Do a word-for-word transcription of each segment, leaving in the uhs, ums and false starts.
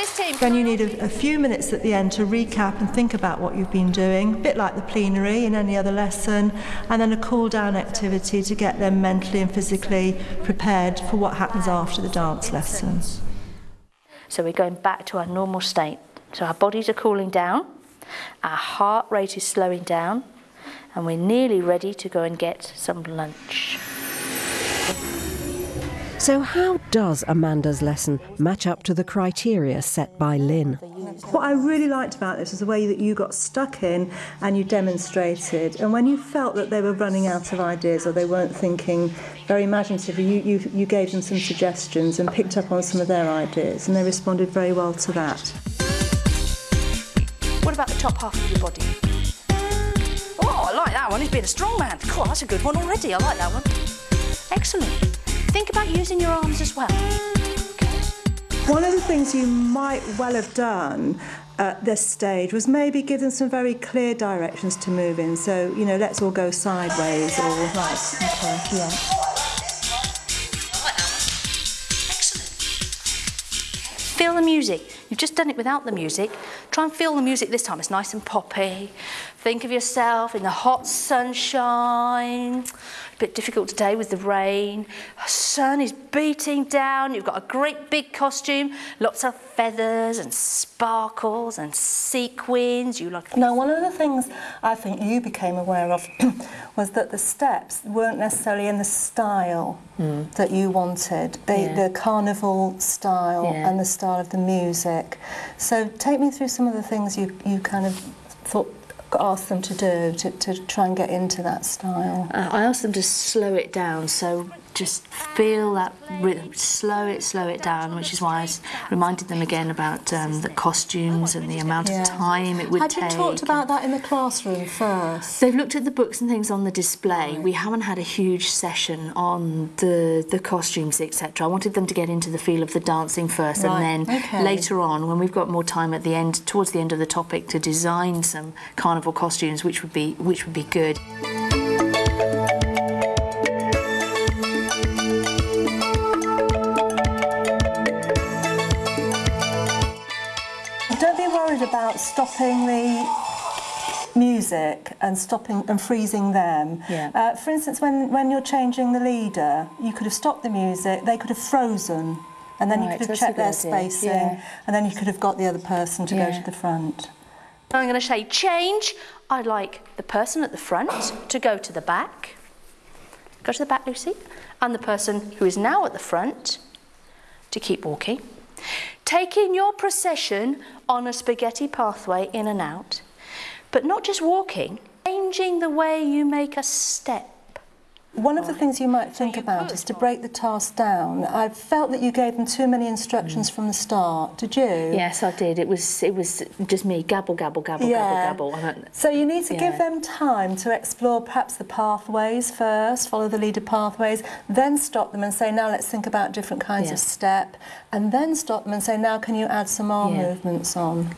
this team. Then you need a, a few minutes at the end to recap and think about what you've been doing, a bit like the plenary in any other lesson, and then a cool-down activity to get them mentally and physically prepared for what happens after the dance lesson. So we're going back to our normal state. So our bodies are cooling down, our heart rate is slowing down, and we're nearly ready to go and get some lunch. So how does Amanda's lesson match up to the criteria set by Lynn? What I really liked about this was the way that you got stuck in and you demonstrated, and when you felt that they were running out of ideas or they weren't thinking very imaginatively, you, you, you gave them some suggestions and picked up on some of their ideas, and they responded very well to that. What about the top half of your body? Oh, I like that one. He's been a strong man. Cool, that's a good one already. I like that one. Excellent. Think about using your arms as well. Okay. One of the things you might well have done at this stage was maybe give them some very clear directions to move in. So, you know, let's all go sideways or... Right, okay, yeah. Excellent. Feel the music. You've just done it without the music. Try and feel the music this time. It's nice and poppy. Think of yourself in the hot sunshine. A bit difficult today with the rain. The sun is beating down. You've got a great big costume. Lots of feathers and sparkles and sequins. You like. Now, one of the things I think you became aware of was that the steps weren't necessarily in the style mm. that you wanted. They, yeah. The carnival style yeah. and the style of the music. So take me through some of the things you, you kind of thought, asked them to do to, to try and get into that style. Uh, I asked them to slow it down, so just feel that rhythm, slow it, slow it down, which is why I reminded them again about um, the costumes and the amount yeah. of time it would Had take. Had you talked about that in the classroom first? They've looked at the books and things on the display. Right. We haven't had a huge session on the, the costumes, et cetera. I wanted them to get into the feel of the dancing first, right. and then okay. later on, when we've got more time at the end, towards the end of the topic, to design some carnival costumes, which would be which would be good. Don't be worried about stopping the music and stopping and freezing them. Yeah. Uh, for instance, when, when you're changing the leader, you could have stopped the music, they could have frozen, and then right, you could have checked their spacing, yeah. and then you could have got the other person to yeah. go to the front. I'm going to say change. I'd like the person at the front to go to the back. Go to the back, Lucy. And the person who is now at the front to keep walking. Taking your procession on a spaghetti pathway in and out, but not just walking, changing the way you make a step. One of the things you might think about is to break the task down. I felt that you gave them too many instructions mm. from the start. Did you? Yes, I did. It was it was just me, gabble, gabble, gabble, yeah. gabble, gabble. So you need to yeah. give them time to explore perhaps the pathways first, follow the leader pathways, then stop them and say, now let's think about different kinds yeah. of step, and then stop them and say, now can you add some arm yeah. movements on?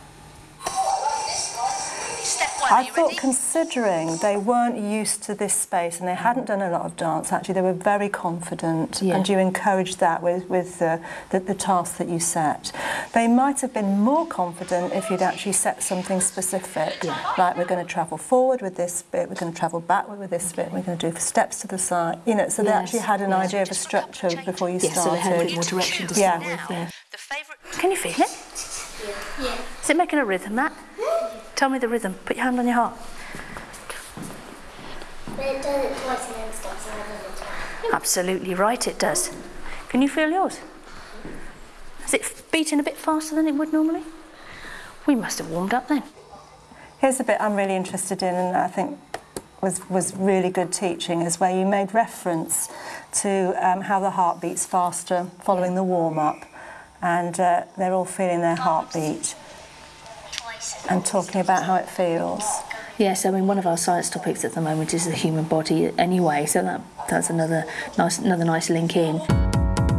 I thought, ready? Considering they weren't used to this space and they hadn't done a lot of dance, actually they were very confident, yeah. and you encouraged that with, with uh, the, the task that you set. They might have been more confident if you'd actually set something specific, yeah. like we're going to travel forward with this bit, we're going to travel backward with this bit, we're going to do steps to the side, you know, so they yes. actually had an yes. idea of a structure before you yes, started. So they had a bit more direction to yeah. start with, yeah. The favourite... Can you feel it? Yeah. yeah. Is it making a rhythm, Matt? Tell me the rhythm. Put your hand on your heart. But it does it twice and then stops and then it twice. Absolutely right, it does. Can you feel yours? Is it beating a bit faster than it would normally? We must have warmed up then. Here's the bit I'm really interested in, and I think was was really good teaching, is where you made reference to um, how the heart beats faster following the warm-up, and uh, they're all feeling their heartbeat and talking about how it feels. Yes, I mean, one of our science topics at the moment is the human body anyway, so that that's another nice another nice link in.